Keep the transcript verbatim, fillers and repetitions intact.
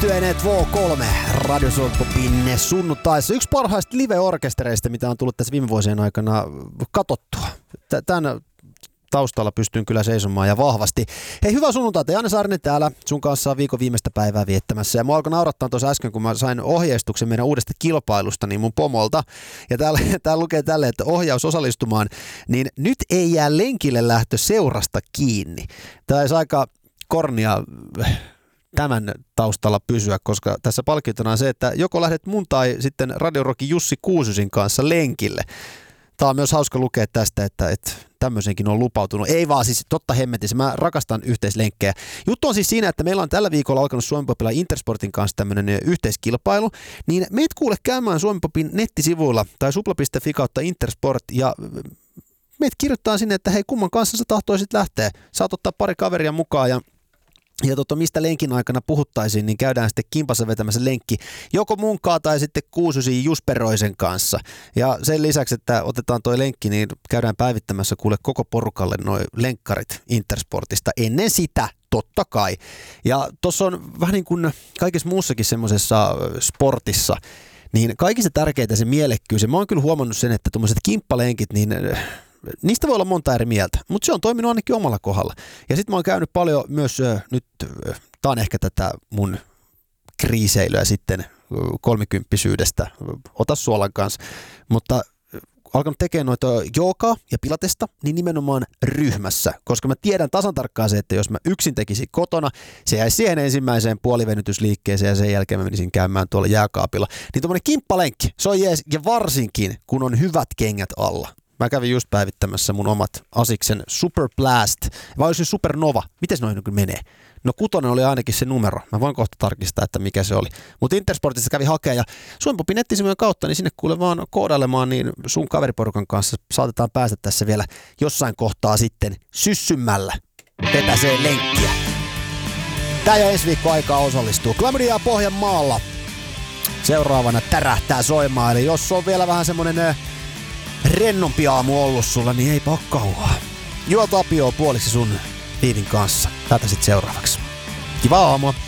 Yhtyeen Two kolme Radio Suomi-popin sunnuntaissa. Yksi parhaista live-orkestereista, mitä on tullut tässä viime vuosien aikana katsottua. Tämän taustalla pystyn kyllä seisomaan ja vahvasti. Hei, hyvää sunnuntaita. Janne Saarinen täällä sun kanssa viikon viimeistä päivää viettämässä. Ja mua alkoi naurattaa tuossa äsken, kun mä sain ohjeistuksen meidän uudesta kilpailusta niin mun pomolta. Ja täällä, täällä lukee tälleen, että ohjaus osallistumaan, niin nyt ei jää lenkille lähtö seurasta kiinni. Tää olisi aika kornia tämän taustalla pysyä, koska tässä palkintona on se, että joko lähdet mun tai sitten Radio Rockin Jussi Kuusysin kanssa lenkille. Tämä on myös hauska lukea tästä, että, että tämmöisenkin on lupautunut. Ei vaan siis totta hemmetissä, mä rakastan yhteislenkkejä. Juttu on siis siinä, että meillä on tällä viikolla alkanut Suomi-popilla Intersportin kanssa tämmöinen yhteiskilpailu, niin meet kuule käymään Suomi-popin nettisivuilla tai supla piste fi kautta Intersport ja meet kirjoittaa sinne, että hei, kumman kanssa sä tahtoisit lähteä. Saat ottaa pari kaveria mukaan ja Ja tota, mistä lenkin aikana puhuttaisiin, niin käydään sitten kimpassa vetämässä lenkki joko munkaan tai sitten Kuusysin Jusperoisen kanssa. Ja sen lisäksi, että otetaan toi lenkki, niin käydään päivittämässä kuule koko porukalle noi lenkkarit Intersportista ennen sitä, totta kai. Ja tuossa on vähän niin kuin kaikessa muussakin semmoisessa sportissa, niin kaikista tärkeintä se mielekkyys. Ja mä oon kyllä huomannut sen, että tuommoiset kimppalenkit, niin niistä voi olla monta eri mieltä, mutta se on toiminut ainakin omalla kohdalla. Ja sitten mä oon käynyt paljon myös, äh, nyt äh, tää on ehkä tätä mun kriiseilyä sitten äh, kolmikymppisyydestä, äh, ota suolan kanssa, mutta äh, alkanut tekemään noita joogaa ja pilatesta, niin nimenomaan ryhmässä, koska mä tiedän tasan tarkkaan se, että jos mä yksin tekisin kotona, se jäisi siihen ensimmäiseen puolivenytysliikkeeseen ja sen jälkeen mä menisin käymään tuolla jääkaapilla. Niin tommonen kimppalenkki, se on jees, ja varsinkin kun on hyvät kengät alla. Mä kävin just päivittämässä mun omat Asiksen Super Blast, vai olisi Supernova, miten se noin menee? No kutonen oli ainakin se numero, mä voin kohta tarkistaa, että mikä se oli. Mutta Intersportissa kävi hakea ja Suomi-popin nettisivujen kautta, niin sinne kuule vaan koodailemaan, niin sun kaveriporukan kanssa saatetaan päästä tässä vielä jossain kohtaa sitten syssymällä vetäseen lenkkiä. Tää jo ensi viikko aikaa osallistuu. Klamydia Pohjanmaalla seuraavana tärähtää soimaan, eli jos on vielä vähän semmonen rennompi aamu ollut sulla, niin eipä oo kauaa. Juo Tapio puoliksi sun viivin kanssa. Tätä sit seuraavaksi. Kivaa aamua.